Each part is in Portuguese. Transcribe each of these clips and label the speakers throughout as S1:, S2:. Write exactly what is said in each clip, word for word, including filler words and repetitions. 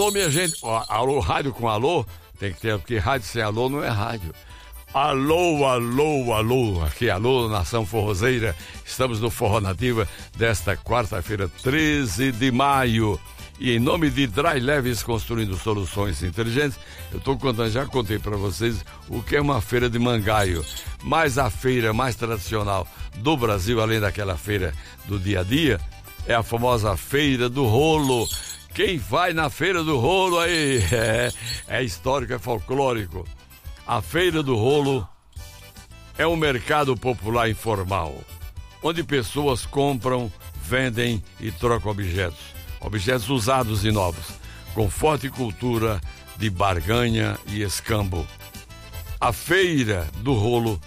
S1: Alô, minha gente. Ó, alô, rádio com alô, tem que ter, porque rádio sem alô não é rádio. Alô, alô, alô, aqui alô, Nação Forrozeira. Estamos no Forró Nativa desta quarta-feira, treze de maio. E em nome de Dry Leves Construindo Soluções Inteligentes, eu estou contando, já contei para vocês o que é uma feira de mangaio. Mas a feira mais tradicional do Brasil, além daquela feira do dia a dia, é a famosa Feira do Rolo. Quem vai na Feira do Rolo aí é, é histórico, é folclórico. A Feira do Rolo é um mercado popular informal, onde pessoas compram, vendem e trocam objetos. Objetos usados e novos, com forte cultura de barganha e escambo. A Feira do Rolo,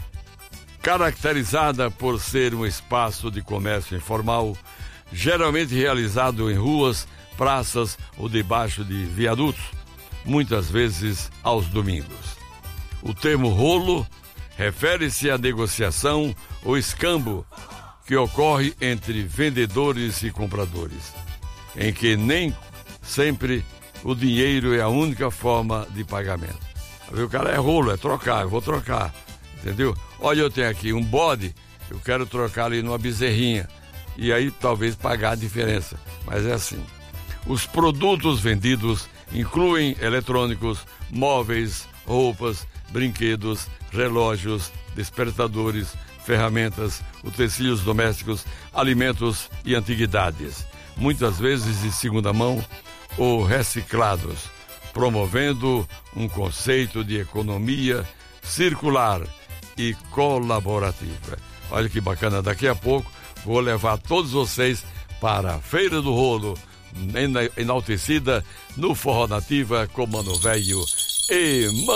S1: caracterizada por ser um espaço de comércio informal, geralmente realizado em ruas, praças ou debaixo de viadutos, muitas vezes aos domingos. O termo rolo refere-se à negociação ou escambo que ocorre entre vendedores e compradores, em que nem sempre o dinheiro é a única forma de pagamento. O cara é rolo, é trocar, eu vou trocar, entendeu? Olha, eu tenho aqui um bode, eu quero trocar ali numa bezerrinha, e aí talvez pagar a diferença, mas é assim. Os produtos vendidos incluem eletrônicos, móveis, roupas, brinquedos, relógios, despertadores, ferramentas, utensílios domésticos, alimentos e antiguidades, muitas vezes de segunda mão ou reciclados, promovendo um conceito de economia circular e colaborativa. Olha que bacana, daqui a pouco vou levar todos vocês para a Feira do Rolo, enaltecida no Forró Nativa com Mano Velho e Mano